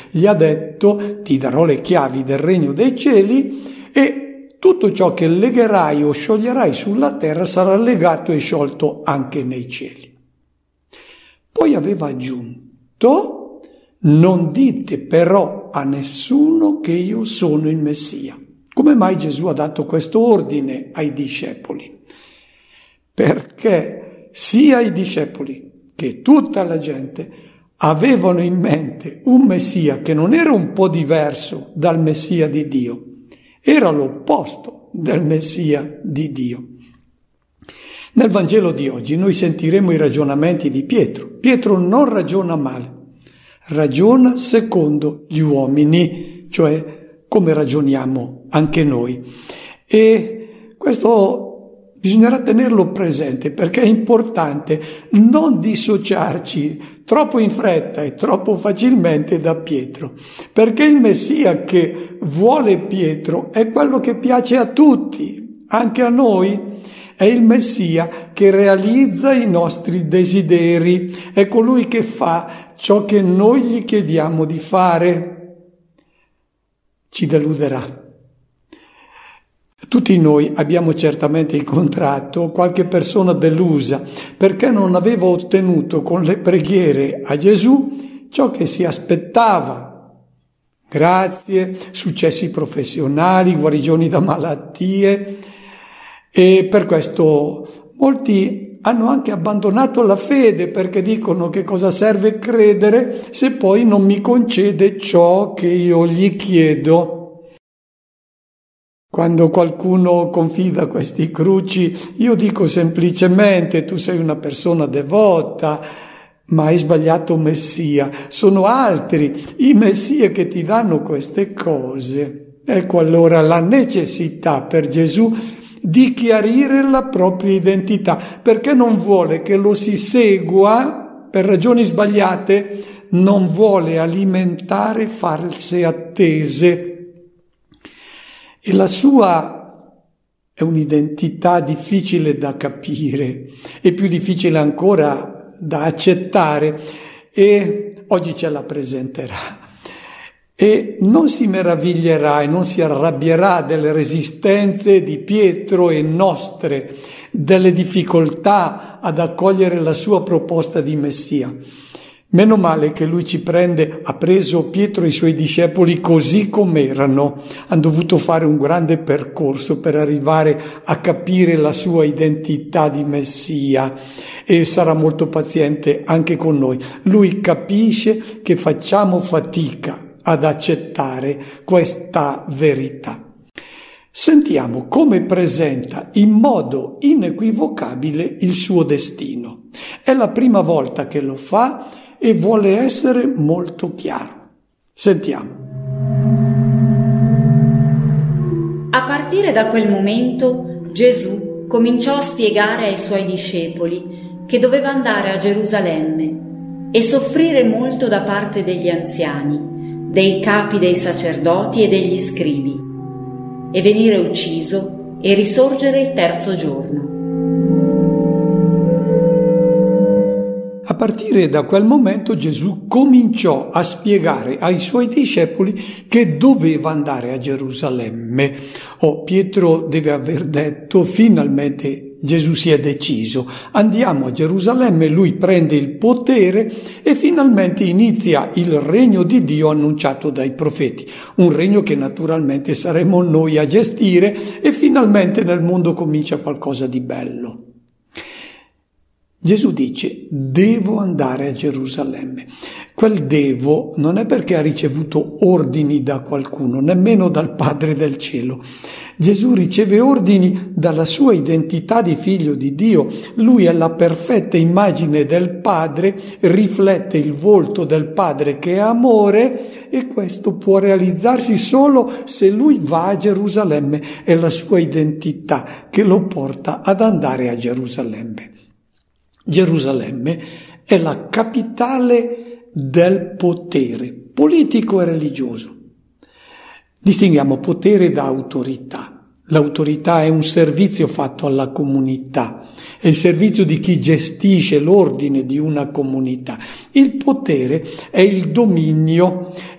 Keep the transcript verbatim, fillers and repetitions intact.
gli ha detto: ti darò le chiavi del regno dei cieli e tutto ciò che legherai o scioglierai sulla terra sarà legato e sciolto anche nei cieli. Poi aveva aggiunto: non dite però a nessuno che io sono il Messia. Come mai Gesù ha dato questo ordine ai discepoli? Perché sia i discepoli che tutta la gente avevano in mente un Messia che non era un po' diverso dal Messia di Dio, era l'opposto del Messia di Dio. Nel Vangelo di oggi noi sentiremo i ragionamenti di Pietro. Pietro non ragiona male, ragiona secondo gli uomini, cioè come ragioniamo anche noi. E questo bisognerà tenerlo presente, perché è importante non dissociarci troppo in fretta e troppo facilmente da Pietro, perché il Messia che vuole Pietro è quello che piace a tutti, anche a noi. È il Messia che realizza i nostri desideri, è colui che fa ciò che noi gli chiediamo di fare. Ci deluderà. Tutti noi abbiamo certamente incontrato qualche persona delusa perché non aveva ottenuto con le preghiere a Gesù ciò che si aspettava. Grazie, successi professionali, guarigioni da malattie, e per questo molti hanno anche abbandonato la fede perché dicono: che cosa serve credere se poi non mi concede ciò che io gli chiedo. Quando qualcuno confida questi cruci, io dico semplicemente: tu sei una persona devota, ma hai sbagliato Messia. Sono altri i Messie che ti danno queste cose. Ecco allora la necessità per Gesù di chiarire la propria identità, perché non vuole che lo si segua per ragioni sbagliate, non vuole alimentare false attese. E la sua è un'identità difficile da capire e più difficile ancora da accettare, e oggi ce la presenterà. E non si meraviglierà e non si arrabbierà delle resistenze di Pietro e nostre, delle difficoltà ad accogliere la sua proposta di Messia. Meno male che lui ci prende, ha preso Pietro e i suoi discepoli così com'erano, hanno dovuto fare un grande percorso per arrivare a capire la sua identità di Messia, e sarà molto paziente anche con noi. Lui capisce che facciamo fatica ad accettare questa verità. Sentiamo come presenta in modo inequivocabile il suo destino. È la prima volta che lo fa e vuole essere molto chiaro. Sentiamo. A partire da quel momento Gesù cominciò a spiegare ai suoi discepoli che doveva andare a Gerusalemme e soffrire molto da parte degli anziani, dei capi dei sacerdoti e degli scribi, e venire ucciso e risorgere il terzo giorno. A partire da quel momento Gesù cominciò a spiegare ai suoi discepoli che doveva andare a Gerusalemme. Oh, Pietro deve aver detto: finalmente Gesù si è deciso, andiamo a Gerusalemme, lui prende il potere e finalmente inizia il regno di Dio annunciato dai profeti, un regno che naturalmente saremo noi a gestire, e finalmente nel mondo comincia qualcosa di bello. Gesù dice: devo andare a Gerusalemme. Quel devo non è perché ha ricevuto ordini da qualcuno, nemmeno dal Padre del cielo. Gesù riceve ordini dalla sua identità di figlio di Dio. Lui è la perfetta immagine del Padre, riflette il volto del Padre che è amore, e questo può realizzarsi solo se lui va a Gerusalemme. È la sua identità che lo porta ad andare a Gerusalemme. Gerusalemme è la capitale del potere politico e religioso. Distinguiamo potere da autorità. L'autorità è un servizio fatto alla comunità, è il servizio di chi gestisce l'ordine di una comunità. Il potere è il dominio,